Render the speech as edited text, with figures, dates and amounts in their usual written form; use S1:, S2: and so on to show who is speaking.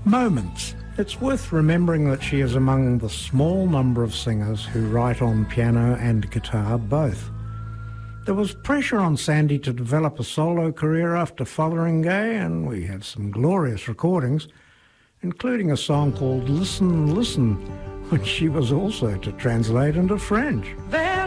S1: Moments. It's worth remembering that she is among the small number of singers who write on piano and guitar both. There was pressure on Sandy to develop a solo career after Fotheringay, and we have some glorious recordings, including a song called Listen, Listen, which she was also to translate into French.